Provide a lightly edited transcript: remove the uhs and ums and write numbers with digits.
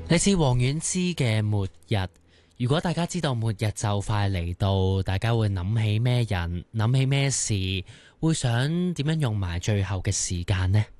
嚟自黃婉之嘅末日。如果大家知道末日就快嚟到，大家會諗起咩人，諗起咩事，會想點樣用埋最後嘅時間呢？